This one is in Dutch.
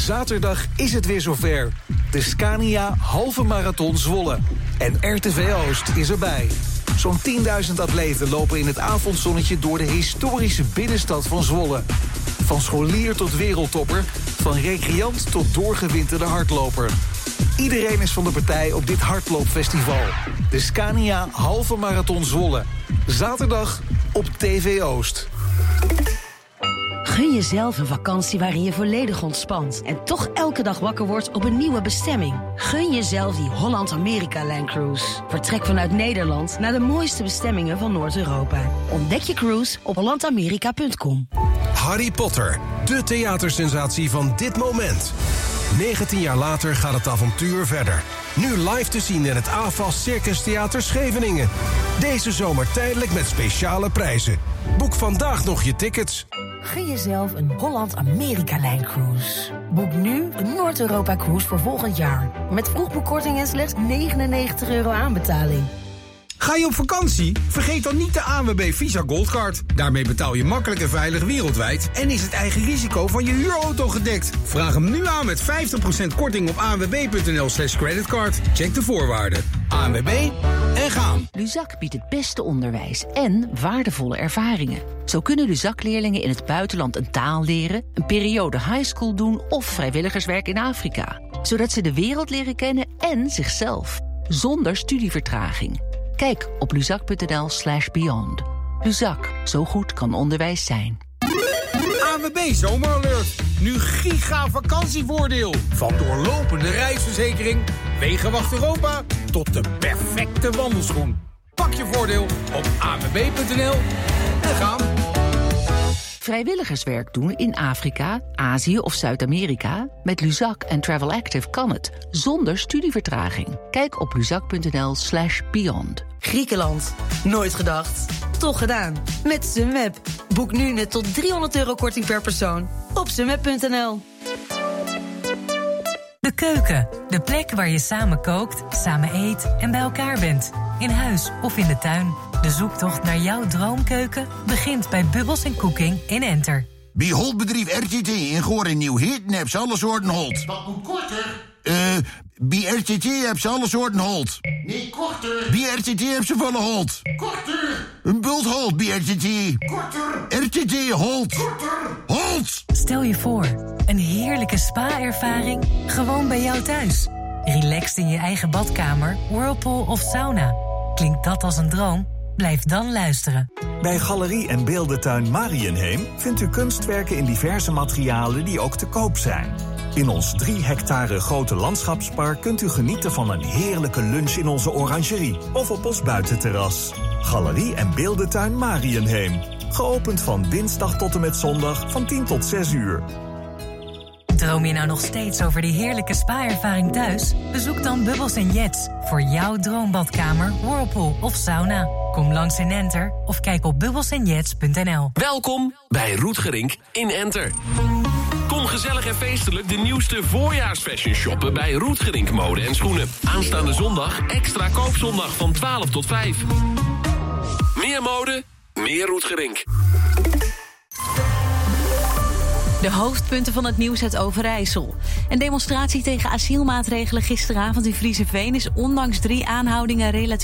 Zaterdag is het weer zover. De Scania halve marathon Zwolle. En RTV Oost is erbij. Zo'n 10.000 atleten lopen in het avondzonnetje door de historische binnenstad van Zwolle. Van scholier tot wereldtopper, van recreant tot doorgewinterde hardloper. Iedereen is van de partij op dit hardloopfestival. De Scania halve marathon Zwolle. Zaterdag op TV Oost. Gun jezelf een vakantie waarin je volledig ontspant en toch elke dag wakker wordt op een nieuwe bestemming. Gun jezelf die Holland-Amerika-lijncruise. Vertrek vanuit Nederland naar de mooiste bestemmingen van Noord-Europa. Ontdek je cruise op hollandamerika.com. Harry Potter, de theatersensatie van dit moment. 19 jaar later gaat het avontuur verder. Nu live te zien in het AFAS Circus Theater Scheveningen. Deze zomer tijdelijk met speciale prijzen. Boek vandaag nog je tickets. Gun jezelf een Holland-Amerika-lijncruise. Boek nu een Noord-Europa-cruise voor volgend jaar. Met vroegboekkorting en slechts €99 aanbetaling. Ga je op vakantie? Vergeet dan niet de ANWB Visa Goldcard. Daarmee betaal je makkelijk en veilig wereldwijd en is het eigen risico van je huurauto gedekt. Vraag hem nu aan met 50% korting op anwb.nl/creditcard. Check de voorwaarden. ANWB en gaan. Luzak biedt het beste onderwijs en waardevolle ervaringen. Zo kunnen Luzak-leerlingen in het buitenland een taal leren, een periode highschool doen of vrijwilligerswerk in Afrika. Zodat ze de wereld leren kennen en zichzelf. Zonder studievertraging. Kijk op luzak.nl/beyond. Luzak, zo goed kan onderwijs zijn. ANWB Zomeralert. Nu giga vakantievoordeel. Van doorlopende reisverzekering, Wegenwacht Europa tot de perfecte wandelschoen. Pak je voordeel op anwb.nl en gaan. Vrijwilligerswerk doen in Afrika, Azië of Zuid-Amerika? Met Luzak en Travel Active kan het, zonder studievertraging. Kijk op luzak.nl/beyond. Griekenland. Nooit gedacht. Toch gedaan. Met Sunweb. Boek nu net tot €300 korting per persoon. Op sunweb.nl. De keuken. De plek waar je samen kookt, samen eet en bij elkaar bent. In huis of in de tuin. De zoektocht naar jouw droomkeuken begint bij Bubbles & Cooking in Enter. Bij Holtbedrijf RTT in Goor en Nieuw-Heerten heb ze alle soorten Holt. Wat moet korter? Bij RTT heb ze alle soorten Holt. Nee, korter. Bij RTT heb ze volle Holt. Korter. Een bult Holt bij RTT. Korter. RTT Holt. Korter. Holt! Stel je voor, een heerlijke spa-ervaring gewoon bij jou thuis. Relaxed in je eigen badkamer, whirlpool of sauna. Klinkt dat als een droom? Blijf dan luisteren. Bij Galerie en Beeldentuin Marienheem vindt u kunstwerken in diverse materialen die ook te koop zijn. In ons 3 hectare grote landschapspark kunt u genieten van een heerlijke lunch in onze orangerie of op ons buitenterras. Galerie en Beeldentuin Marienheem. Geopend van dinsdag tot en met zondag van 10 tot 6 uur. Droom je nou nog steeds over die heerlijke spa-ervaring thuis? Bezoek dan Bubbles & Jets voor jouw droombadkamer, whirlpool of sauna. Kom langs in Enter of kijk op bubbelsandjets.nl. Welkom bij Roetgerink in Enter. Kom gezellig en feestelijk de nieuwste voorjaarsfashion shoppen bij Roetgerink Mode en Schoenen. Aanstaande zondag extra koopzondag van 12 tot 5. Meer mode, meer Roetgerink. De hoofdpunten van het nieuws uit Overijssel. Een demonstratie tegen asielmaatregelen gisteravond in Friezenveen is ondanks 3 aanhoudingen relatief